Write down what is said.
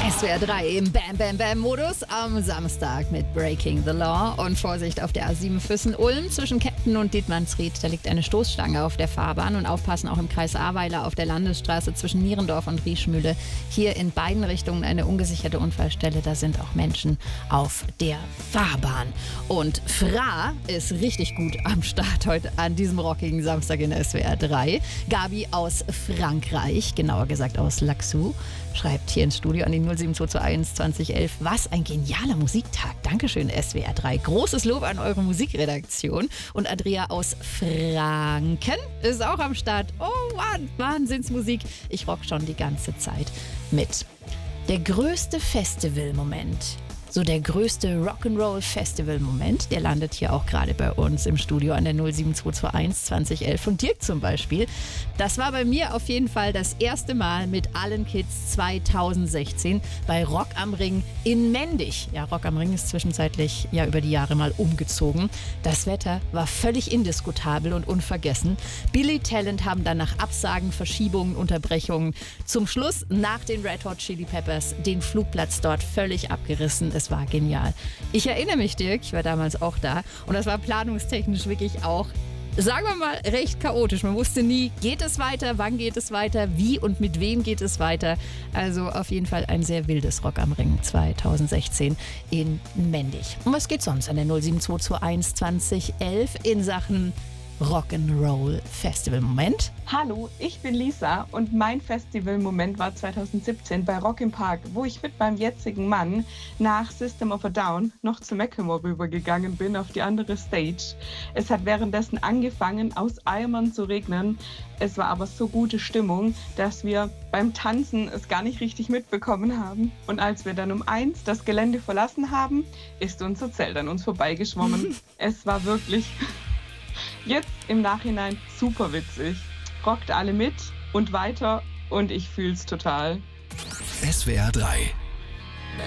SWR 3 im Bam Bam Bam Modus am Samstag mit Breaking the Law und Vorsicht auf der A7 Füssen-Ulm zwischen Kempten und Dietmannsried. Da liegt eine Stoßstange auf der Fahrbahn und aufpassen auch im Kreis Ahrweiler auf der Landesstraße zwischen Nierendorf und Riechmühle. Hier in beiden Richtungen eine ungesicherte Unfallstelle. Da sind auch Menschen auf der Fahrbahn. Und Fra ist richtig gut am Start heute an diesem rockigen Samstag in SWR 3. Gabi aus Frankreich, genauer gesagt aus Laxou, schreibt hier ins Studio an die 07221 2011. Was ein genialer Musiktag. Dankeschön, SWR 3. Großes Lob an eure Musikredaktion. Und Andrea aus Franken ist auch am Start. Oh Mann, Wahnsinnsmusik. Ich rock schon die ganze Zeit mit. Der größte Festivalmoment, so der größte Rock'n'Roll-Festival-Moment, der landet hier auch gerade bei uns im Studio an der 07221 2011 von Dirk zum Beispiel. Das war bei mir auf jeden Fall das erste Mal mit allen Kids 2016 bei Rock am Ring in Mendig. Ja, Rock am Ring ist zwischenzeitlich ja über die Jahre mal umgezogen. Das Wetter war völlig indiskutabel und unvergessen. Billy Talent haben dann nach Absagen, Verschiebungen, Unterbrechungen zum Schluss nach den Red Hot Chili Peppers den Flugplatz dort völlig abgerissen. Es war genial. Ich erinnere mich, Dirk, ich war damals auch da und das war planungstechnisch wirklich auch, sagen wir mal, recht chaotisch. Man wusste nie, geht es weiter, wann geht es weiter, wie und mit wem geht es weiter. Also auf jeden Fall ein sehr wildes Rock am Ring 2016 in Mendig. Und was geht sonst an der 07221 2011 in Sachen Rock'n'Roll Festival-Moment? Hallo, ich bin Lisa und mein Festival-Moment war 2017 bei Rock im Park, wo ich mit meinem jetzigen Mann nach System of a Down noch zu Macklemore rübergegangen bin auf die andere Stage. Es hat währenddessen angefangen, aus Eimern zu regnen. Es war aber so gute Stimmung, dass wir beim Tanzen es gar nicht richtig mitbekommen haben. Und als wir dann um 1 das Gelände verlassen haben, ist unser Zelt an uns vorbeigeschwommen. Es war wirklich jetzt im Nachhinein super witzig. Rockt alle mit und weiter und ich fühl's total. SWR 3